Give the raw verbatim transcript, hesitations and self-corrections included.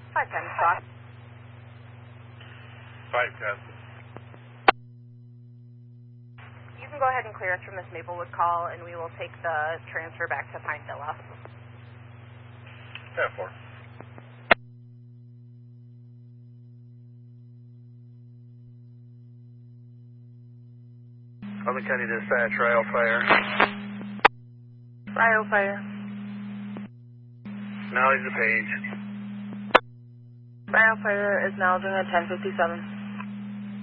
five ten, Scott. five ten. You can go ahead and clear us from this Maplewood call, and we will take the transfer back to Pine Villa. ten four. Southern County Dispatch, Ryo Fire. Ryo Fire. Now he's a page. Ryo Fire is now doing a ten fifty-seven.